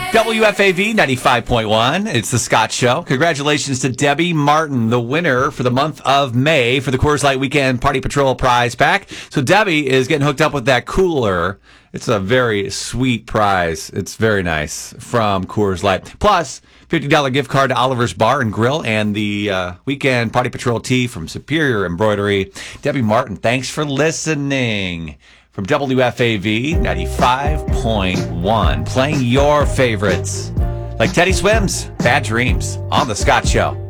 WFAV 95.1. It's the Scott Show. Congratulations to Debbie Martin, the winner for the month of May for the Coors Light Weekend Party Patrol prize pack. So Debbie is getting hooked up with that cooler. It's a very sweet prize. It's very nice from Coors Light. Plus, $50 gift card to Oliver's Bar and Grill and the Weekend Party Patrol tee from Superior Embroidery. Debbie Martin, thanks for listening. From WFAV 95.1, playing your favorites like Teddy Swims, Bad Dreams on The Scott Show.